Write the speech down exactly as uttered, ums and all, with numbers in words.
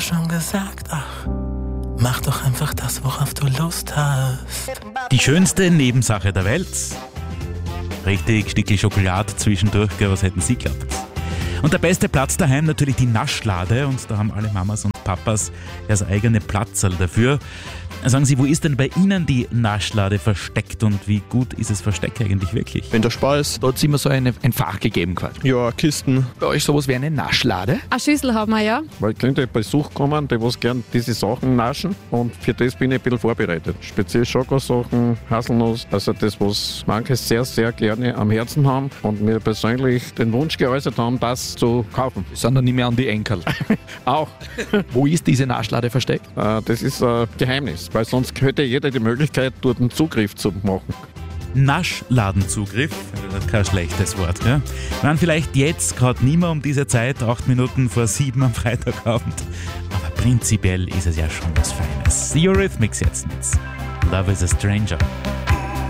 schon gesagt, ach, mach doch einfach das, worauf du Lust hast. Die schönste Nebensache der Welt. Richtig Stückchen Schokolade zwischendurch, gell, was hätten Sie geglaubt? Und der beste Platz daheim natürlich die Naschlade, und da haben alle Mamas und Papas das eigene Platzerl dafür. Sagen Sie, wo ist denn bei Ihnen die Naschlade versteckt und wie gut ist es versteckt eigentlich wirklich? Wenn der Spar ist, Da hat es immer so eine, ein Fach gegeben quasi. ja, Kisten, Bei euch sowas wie eine Naschlade? Eine Schüssel haben wir, ja. Weil könnte Besuch kommen, die was gern diese Sachen naschen, und für das bin ich ein bisschen vorbereitet. Speziell Schokosachen, Haselnuss, also das, was manche sehr, sehr gerne am Herzen haben und mir persönlich den Wunsch geäußert haben, das zu kaufen. Wir sind dann nicht mehr an die Enkel. Auch. Wo ist diese Naschlade versteckt? Äh, das ist ein Geheimnis, weil sonst hätte jeder die Möglichkeit, dort einen Zugriff zu machen. Naschladenzugriff, kein schlechtes Wort. Gell? Wenn vielleicht jetzt gerade nicht mehr um diese Zeit, acht Minuten vor sieben am Freitagabend, aber prinzipiell ist es ja schon was Feines. The Eurythmics jetzt mit Love is a Stranger.